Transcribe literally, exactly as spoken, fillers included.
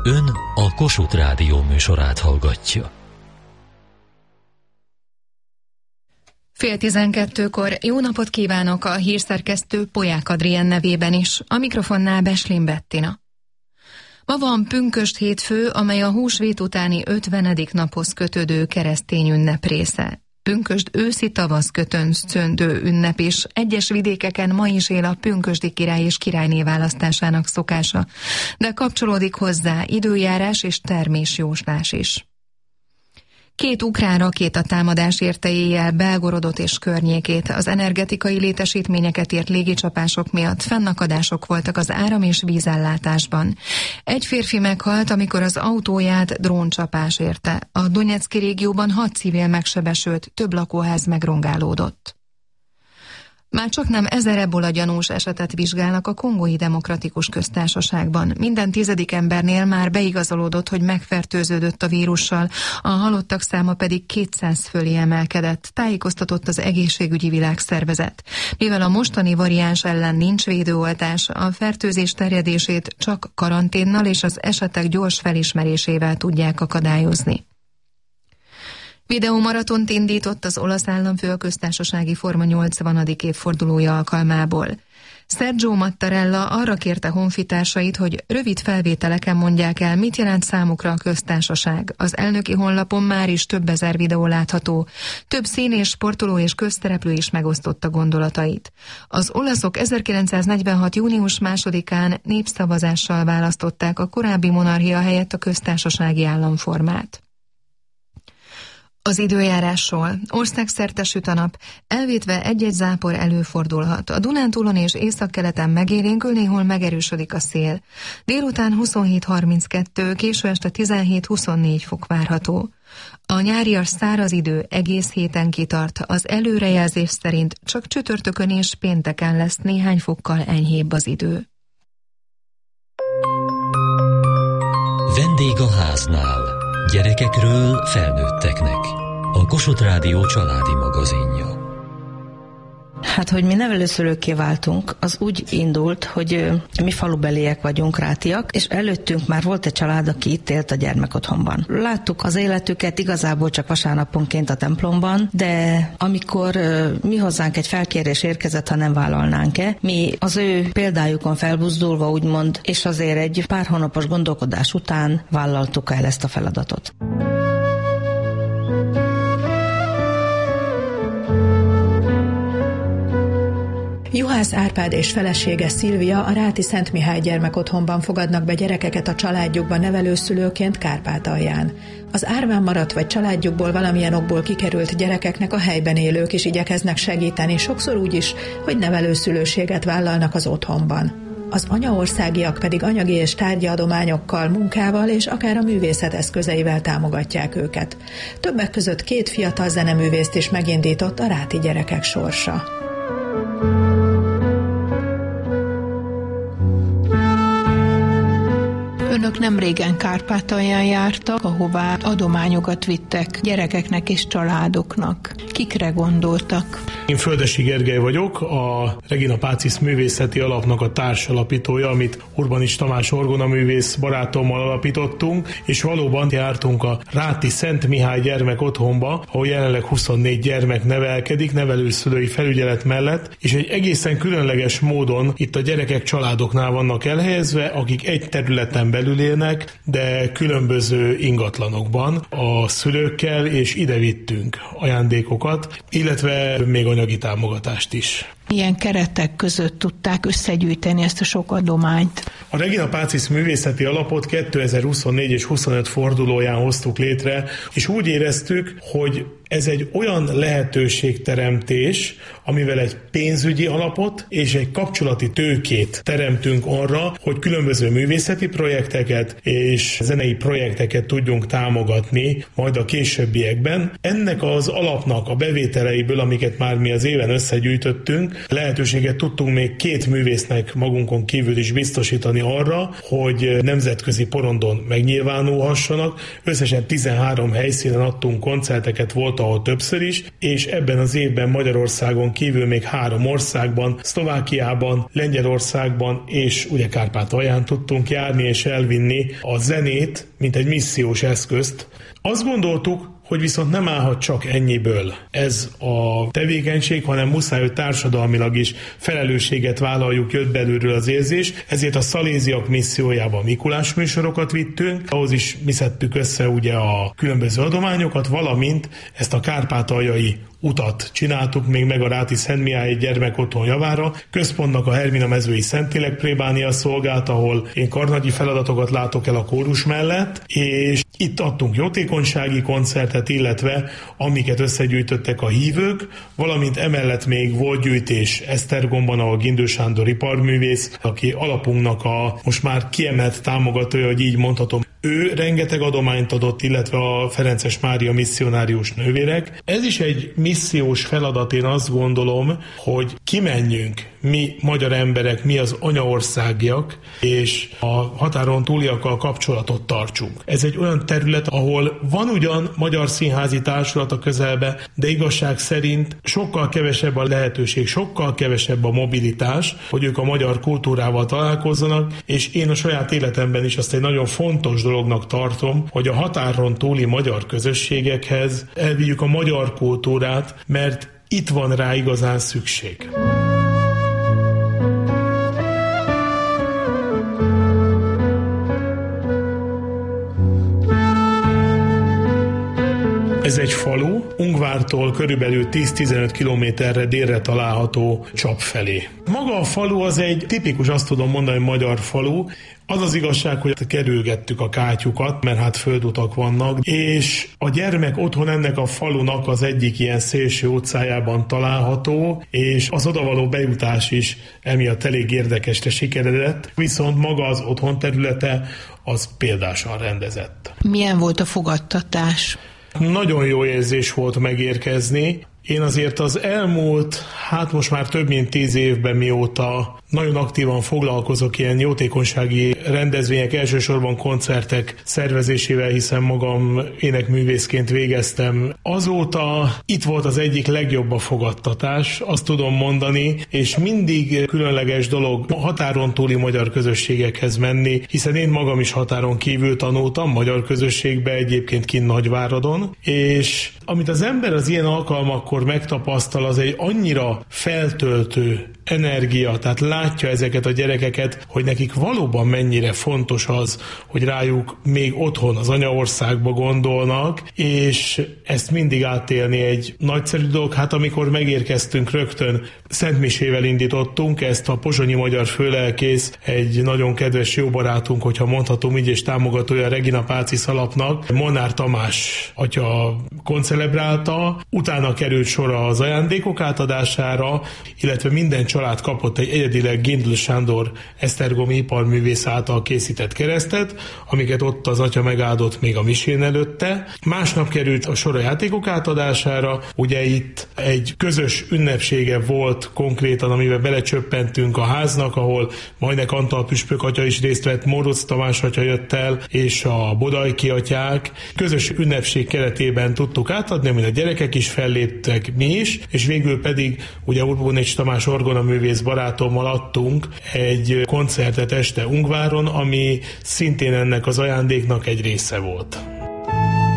Ön a Kossuth Rádió műsorát hallgatja. Fél tizenkettőkor jó napot kívánok a hírszerkesztő Polyák Adrien nevében is, a mikrofonnál Beslin Bettina. Ma van pünkösd hétfő, amely a húsvét utáni ötvenedik naphoz kötődő keresztény ünnep része. Pünkösd őszi tavasz kötöncöndő ünnep is, egyes vidékeken ma is él a pünkösdi király és királyné választásának szokása, de kapcsolódik hozzá időjárás és termésjóslás is. Két ukrán rakétatámadás érte éjjel Belgorodot és környékét. Az energetikai létesítményeket ért légicsapások miatt fennakadások voltak az áram- és vízellátásban. Egy férfi meghalt, amikor az autóját dróncsapás érte. A Donetszki régióban hat civil megsebesült, több lakóház megrongálódott. Már csaknem ezer ebola gyanús esetet vizsgálnak a Kongói Demokratikus Köztársaságban. Minden tizedik embernél már beigazolódott, hogy megfertőződött a vírussal, a halottak száma pedig kétszáz fölé emelkedett, tájékoztatott az Egészségügyi Világszervezet. Mivel a mostani variáns ellen nincs védőoltás, a fertőzés terjedését csak karanténnal és az esetek gyors felismerésével tudják akadályozni. Videómaratont indított az olasz államfő a köztársasági forma nyolcvanadik évfordulója alkalmából. Sergio Mattarella arra kérte honfitársait, hogy rövid felvételeken mondják el, mit jelent számukra a köztársaság. Az elnöki honlapon már is több ezer videó látható. Több színés, sportoló és közszereplő is megosztotta gondolatait. Az olaszok ezerkilencszáznegyvenhat június másodikán népszavazással választották a korábbi monarchia helyett a köztársasági államformát. Az időjárásról. Országszerte süt a nap, elvétve egy-egy zápor előfordulhat. A Dunántúlon és északkeleten megélénkül, néhol megerősödik a szél. Délután huszonhét harminckettő, késő este tizenhét huszonnégy fok várható. A nyárias száraz idő egész héten kitart, az előrejelzés szerint csak csütörtökön és pénteken lesz néhány fokkal enyhébb az idő. Vendég a háznál. Gyerekekről felnőtteknek. A Kossuth Rádió családi magazinja. Hát, hogy mi nevelőszülőkké váltunk, az úgy indult, hogy mi falubeliek vagyunk, rátiak, és előttünk már volt egy család, aki itt élt a gyermekotthonban. Láttuk az életüket igazából csak vasárnaponként a templomban, de amikor mi hozzánk egy felkérés érkezett, ha nem vállalnánk-e, mi az ő példájukon felbuzdulva úgymond, és azért egy pár hónapos gondolkodás után vállaltuk el ezt a feladatot. Juhász Árpád és felesége Szilvia a Ráti Szent Mihály gyermekotthonban fogadnak be gyerekeket a családjukba nevelőszülőként Kárpátalján. Az árván maradt vagy családjukból valamilyen okból kikerült gyerekeknek a helyben élők is igyekeznek segíteni, sokszor úgy is, hogy nevelőszülőséget vállalnak az otthonban. Az anyaországiak pedig anyagi és tárgyi adományokkal, munkával és akár a művészet eszközeivel támogatják őket. Többek között két fiatal zeneművészt is megindított a ráti gyerekek sorsa. Önök nem régen Kárpátalján jártak, ahová adományokat vittek gyerekeknek és családoknak. Kikre gondoltak? Én Földessy Gergely vagyok, a Regina Pacis Művészeti Alapnak a társalapítója, amit Urbanics Tamás orgonaművész barátommal alapítottunk, és valóban jártunk a Ráti Szent Mihály gyermekotthonba, ahol jelenleg huszonnégy gyermek nevelkedik, nevelőszülői felügyelet mellett, és egy egészen különleges módon itt a gyerekek családoknál vannak elhelyezve, akik egy területen belül élnek, de különböző ingatlanokban a szülőkkel, és ide vittünk ajándékokat, illetve még anyagi támogatást is. Milyen keretek között tudták összegyűjteni ezt a sok adományt? A Regina Pacis Művészeti Alapot kétezer-huszonnégy és huszonöt fordulóján hoztuk létre, és úgy éreztük, hogy ez egy olyan lehetőségteremtés, amivel egy pénzügyi alapot és egy kapcsolati tőkét teremtünk arra, hogy különböző művészeti projekteket és zenei projekteket tudjunk támogatni majd a későbbiekben. Ennek az alapnak a bevételeiből, amiket már mi az éven összegyűjtöttünk, lehetőséget tudtunk még két művésznek magunkon kívül is biztosítani arra, hogy nemzetközi porondon megnyilvánulhassanak. Összesen tizenhárom helyszínen adtunk koncerteket, volt ahol többször is, és ebben az évben Magyarországon kívül még három országban, Szlovákiában, Lengyelországban és ugye Kárpátalján tudtunk járni és elvinni a zenét, mint egy missziós eszközt. Azt gondoltuk, hogy viszont nem állhat csak ennyiből ez a tevékenység, hanem muszáj, hogy társadalmilag is felelősséget vállaljuk, jött belülről az érzés, ezért a szaléziak missziójában Mikulás műsorokat vittünk, ahhoz is mi szedtük össze ugye a különböző adományokat, valamint ezt a kárpátaljai utat csináltuk még meg a Ráti Szent Mihály gyermekotthon javára. Központnak a Hermina mezői Szentlélek plébánia szolgált, ahol én karnagyi feladatokat látok el a kórus mellett, és itt adtunk jótékonysági koncertet, illetve amiket összegyűjtöttek a hívők, valamint emellett még volt gyűjtés Esztergomban, ahol Gindő Sándor iparművész, aki alapunknak a most már kiemelt támogatója, hogy így mondhatom. Ő rengeteg adományt adott, illetve a Ferences Mária misszionárius nővérek. Ez is egy missziós feladat, én azt gondolom, hogy kimenjünk mi magyar emberek, mi az anyaországiak, és a határon túliakkal kapcsolatot tartsunk. Ez egy olyan terület, ahol van ugyan magyar színházi társulat a közelbe, de igazság szerint sokkal kevesebb a lehetőség, sokkal kevesebb a mobilitás, hogy ők a magyar kultúrával találkozzanak, és én a saját életemben is azt egy nagyon fontos dolognak tartom, hogy a határon túli magyar közösségekhez elvigyük a magyar kultúrát, mert itt van rá igazán szükség. Ez egy falu, Ungvártól körülbelül tíz-tizenöt kilométerre délre található Csap felé. Maga a falu az egy tipikus, azt tudom mondani, magyar falu. Az az igazság, hogy kerülgettük a kátyukat, mert hát földutak vannak, és a gyermek otthon ennek a falunak az egyik ilyen szélső utcájában található, és az odavaló bejutás is emiatt elég érdekesre sikeredett, viszont maga az otthon területe az példásan rendezett. Milyen volt a fogadtatás? Nagyon jó érzés volt megérkezni. Én azért az elmúlt, hát most már több mint tíz évben, mióta nagyon aktívan foglalkozok ilyen jótékonysági rendezvények, elsősorban koncertek szervezésével, hiszen magam énekművészként végeztem. Azóta itt volt az egyik legjobb a fogadtatás, azt tudom mondani, és mindig különleges dolog határon túli magyar közösségekhez menni, hiszen én magam is határon kívül tanultam, magyar közösségbe, egyébként kint Nagyváradon, és amit az ember az ilyen alkalmakkor megtapasztal, az egy annyira feltöltő energia, tehát látja ezeket a gyerekeket, hogy nekik valóban mennyire fontos az, hogy rájuk még otthon az anyaországba gondolnak, és ezt mindig átélni egy nagyszerű dolog. Hát amikor megérkeztünk, rögtön szentmisével indítottunk, ezt a pozsonyi magyar főlelkész, egy nagyon kedves jó barátunk, hogyha mondhatom így, és támogatója a Regina Pácis alapnak, Molnár Tamás atya koncelebrálta, utána került sor az ajándékok átadására, illetve minden család kapott egy egyedileg Gindő Sándor esztergomi iparművész által készített keresztet, amiket ott az atya megáldott még a misén előtte. Másnap került a sor a játékok átadására, ugye itt egy közös ünnepsége volt konkrétan, amiben belecsöppentünk a háznak, ahol Majnek Antal püspök atya is részt vett, Mórocz Tamás atya jött el, és a Bodajki atyák. Közös ünnepség keretében tudtuk átadni, amin a gyerekek is felléptek, mi is, és végül pedig ugye Urbonics Tamás orgonaművész barátommal adtunk egy koncertet este Ungváron, ami szintén ennek az ajándéknak egy része volt.